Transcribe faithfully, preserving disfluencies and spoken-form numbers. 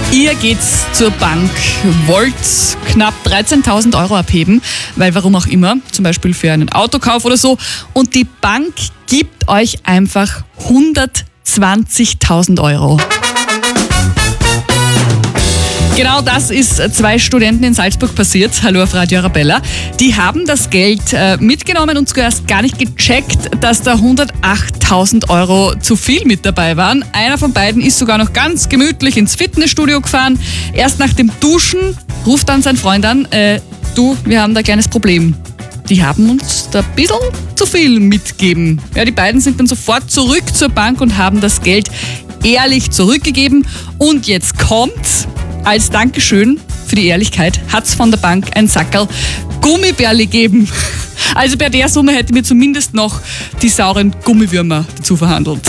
Ihr geht zur Bank, wollt knapp dreizehntausend Euro abheben, weil warum auch immer, zum Beispiel für einen Autokauf oder so, und die Bank gibt euch einfach hundertzwanzigtausend Euro. Genau das ist zwei Studenten in Salzburg passiert. Hallo auf Radio Arabella. Die haben das Geld äh, mitgenommen und zuerst gar nicht gecheckt, dass da hundertachttausend Euro zu viel mit dabei waren. Einer von beiden ist sogar noch ganz gemütlich ins Fitnessstudio gefahren. Erst nach dem Duschen ruft dann sein Freund an, äh, du, wir haben da ein kleines Problem. Die haben uns da ein bisschen zu viel mitgegeben. Ja, die beiden sind dann sofort zurück zur Bank und haben das Geld ehrlich zurückgegeben. Und jetzt kommt's. Als Dankeschön für die Ehrlichkeit hat's von der Bank ein Sackerl Gummibärli gegeben. Also bei der Summe hätte mir zumindest noch die sauren Gummiwürmer dazu verhandelt.